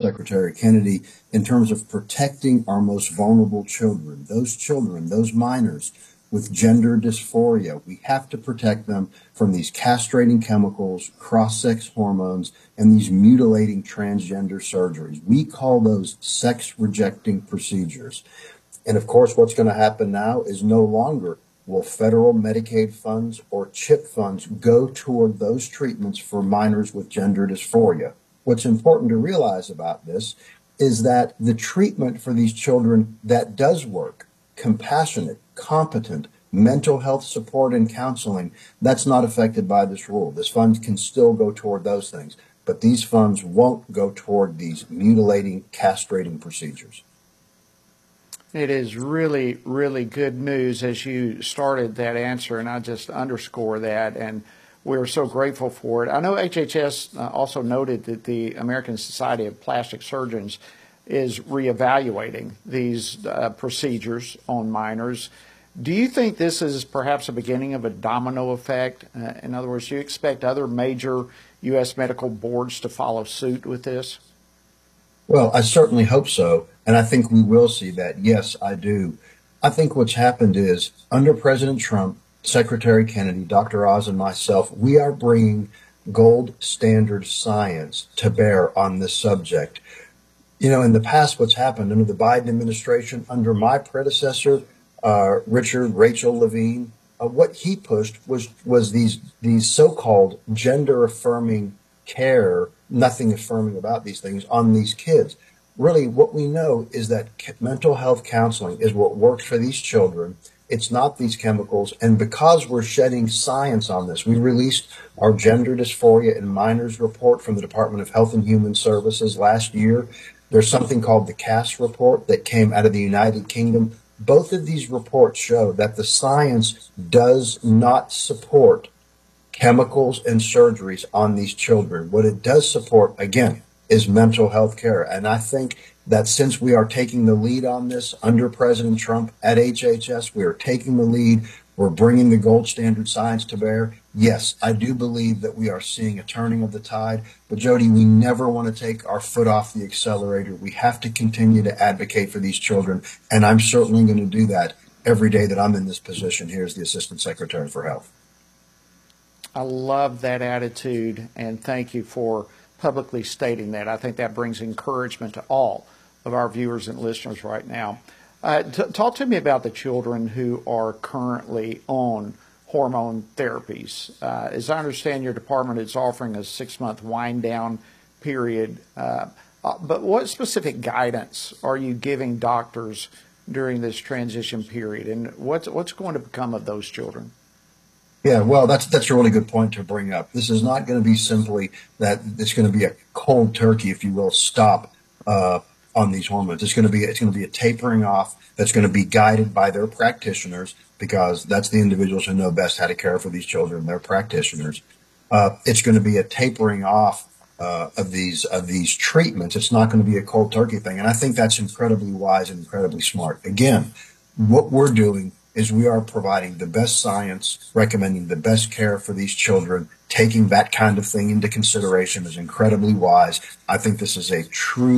Secretary Kennedy, in terms of protecting our most vulnerable children, those minors with gender dysphoria. We have to protect them from these castrating chemicals, cross-sex hormones, and these mutilating transgender surgeries. We call those sex-rejecting procedures. And of course, what's going to happen now is no longer will federal Medicaid funds or CHIP funds go toward those treatments for minors with gender dysphoria. What's important to realize about this is that the treatment for these children that does work, compassionate, competent, mental health support and counseling, that's not affected by this rule. This fund can still go toward those things, but these funds won't go toward these mutilating, castrating procedures. It is really, really good news as you started that answer, and I just underscore that, and we're so grateful for it. I know HHS also noted that the American Society of Plastic Surgeons is reevaluating these procedures on minors. Do you think this is perhaps a beginning of a domino effect? In other words, do you expect other major U.S. medical boards to follow suit with this? Well, I certainly hope so, and I think we will see that. Yes, I do. I think what's happened is under President Trump, Secretary Kennedy, Dr. Oz, and myself, we are bringing gold standard science to bear on this subject. You know, in the past, what's happened under the Biden administration, under my predecessor, Rachel Levine, what he pushed was these so-called gender-affirming care, nothing affirming about these things on these kids. Really, what we know is that mental health counseling is what works for these children. It's not these chemicals. And because we're shedding science on this, we released our gender dysphoria in minors report from the Department of Health and Human Services last year. There's something called the CAS report that came out of the United Kingdom. Both of these reports show that the science does not support chemicals and surgeries on these children. What it does support, again, is mental health care. And I think that since we are taking the lead on this under President Trump at HHS, we are taking the lead. We're bringing the gold standard science to bear. Yes, I do believe that we are seeing a turning of the tide. But Jody, we never want to take our foot off the accelerator. We have to continue to advocate for these children. And I'm certainly going to do that every day that I'm in this position here as the Assistant Secretary for Health. I love that attitude, and thank you for publicly stating that. I think that brings encouragement to all of our viewers and listeners right now. Talk to me about the children who are currently on hormone therapies. As I understand, your department is offering a 6-month wind-down period. But what specific guidance are you giving doctors during this transition period, and what's going to become of those children? Yeah, well, that's a really good point to bring up. This is not going to be simply that it's going to be a cold turkey, if you will, stop on these hormones. It's going to be a tapering off that's going to be guided by their practitioners, because that's the individuals who know best how to care for these children. They're practitioners. It's going to be a tapering off of these treatments. It's not going to be a cold turkey thing, and I think that's incredibly wise and incredibly smart. Again, what we're doing is we are providing the best science, recommending the best care for these children. Taking that kind of thing into consideration is incredibly wise. I think this is a true